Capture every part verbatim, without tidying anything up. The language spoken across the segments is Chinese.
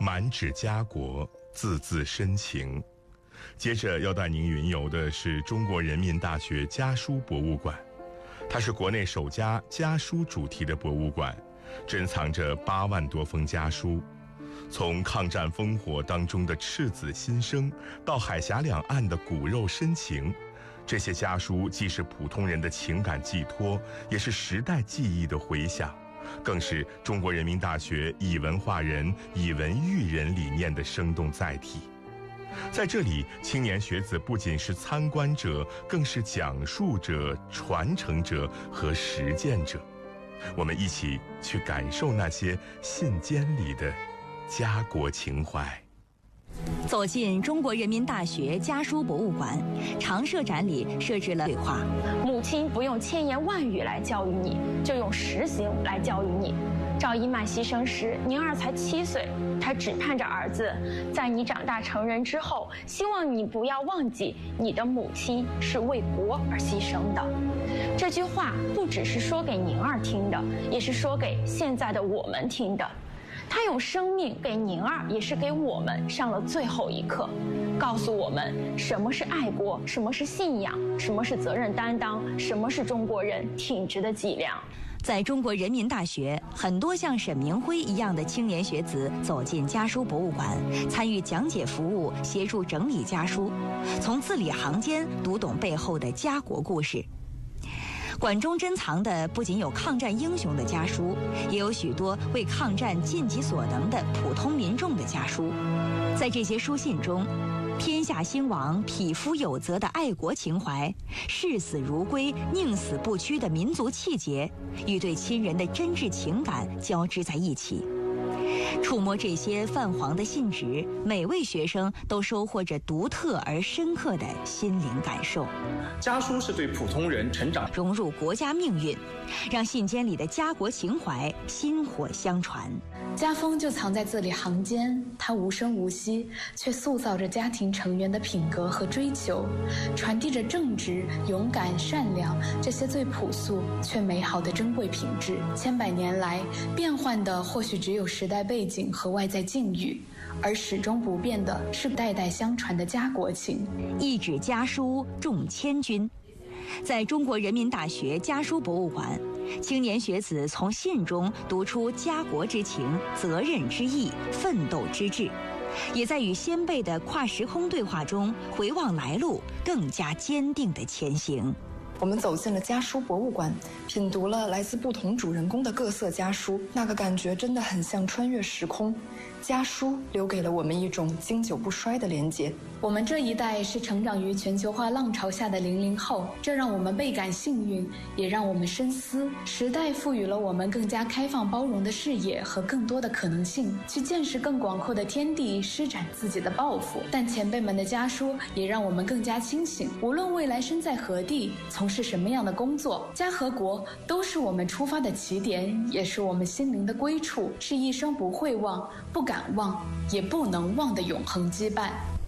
满纸家国，字字深情。接着要带您云游的是中国人民大学家书博物馆，它是国内首家家书主题的博物馆，珍藏着八万多封家书。从抗战烽火当中的赤子心声，到海峡两岸的骨肉深情，这些家书既是普通人的情感寄托，也是时代记忆的回响，更是中国人民大学以文化人、以文育人理念的生动载体。在这里，青年学子不仅是参观者，更是讲述者、传承者和实践者。我们一起去感受那些信笺里的家国情怀。 走进中国人民大学家书博物馆，常设展里设置了对话： 母亲不用千言万语来教育你，就用实行来教育你。赵一曼牺牲时，宁儿才七岁，她只盼着儿子在你长大成人之后，希望你不要忘记你的母亲是为国而牺牲的。这句话不只是说给宁儿听的，也是说给现在的我们听的。他用生命给宁儿，也是给我们上了最后一课，告诉我们什么是爱国，什么是信仰，什么是责任担当，什么是中国人挺直的脊梁。 在中国人民大学，很多像沈明辉一样的青年学子走进家书博物馆，参与讲解服务，协助整理家书，从字里行间读懂背后的家国故事。馆中珍藏的不仅有抗战英雄的家书，也有许多为抗战尽己所能的普通民众的家书。在这些书信中，天下兴亡、匹夫有责的爱国情怀，视死如归、宁死不屈的民族气节，与对亲人的真挚情感交织在一起。触摸这些泛黄的信纸，每位学生都收获着独特而深刻的心灵感受。 家书是对普通人成长融入国家命运，让信笺里的家国情怀薪火相传。 家风就藏在字里行间，它无声无息，却塑造着家庭成员的品格和追求，传递着正直、勇敢、善良这些最朴素却美好的珍贵品质。千百年来，变换的或许只有时代背景和外在境遇，而始终不变的是代代相传的家国情。 一纸家书重千钧。在中国人民大学家书博物馆，青年学子从信中读出家国之情、责任之意、奋斗之志，也在与先辈的跨时空对话中回望来路，更加坚定地前行。 我们走进了家书博物馆，品读了来自不同主人公的各色家书，那个感觉真的很像穿越时空。家书留给了我们一种经久不衰的连结。 我们这一代是成长于全球化浪潮下的零零后，这让我们倍感幸运，也让我们深思。时代赋予了我们更加开放包容的视野和更多的可能性，去见识更广阔的天地，施展自己的抱负。但前辈们的家书也让我们更加清醒，无论未来身在何地，从事什么样的工作，家和国都是我们出发的起点，也是我们心灵的归处，是一生不会忘、不敢忘也不能忘的永恒羁绊。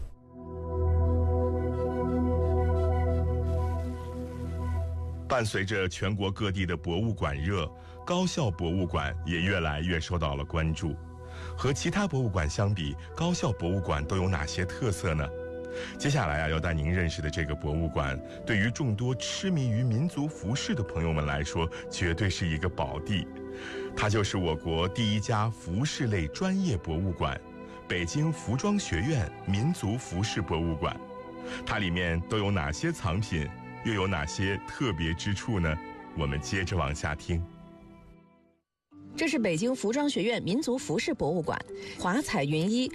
伴随着全国各地的博物馆热，高校博物馆也越来越受到了关注。和其他博物馆相比，高校博物馆都有哪些特色呢？接下来啊，要带您认识的这个博物馆，对于众多痴迷于民族服饰的朋友们来说，绝对是一个宝地。它就是我国第一家服饰类专业博物馆——北京服装学院民族服饰博物馆。它里面都有哪些藏品，又有哪些特别之处呢？我们接着往下听。 这是北京服装学院民族服饰博物馆，华彩云衣